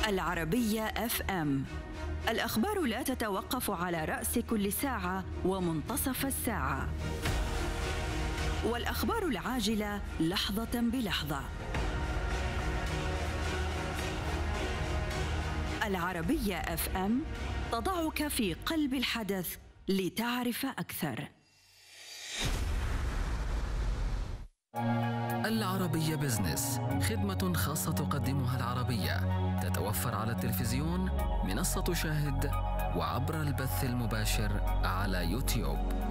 العربية FM. الأخبار لا تتوقف على رأس كل ساعة ومنتصف الساعة، والأخبار العاجلة لحظة بلحظة. العربية FM تضعك في قلب الحدث لتعرف أكثر. العربية بزنس، خدمة خاصة تقدمها العربية، تتوفر على التلفزيون، منصة شاهد، وعبر البث المباشر على يوتيوب.